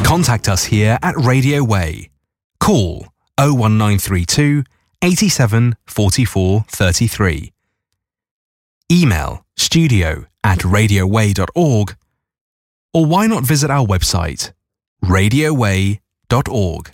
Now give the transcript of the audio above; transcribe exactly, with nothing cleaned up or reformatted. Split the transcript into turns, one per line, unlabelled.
Contact us here at Radio Way. Call oh one nine three two, eighty-seven, forty-four, thirty-three. Email studio at radioway dot org, or why not visit our website radio way dot org.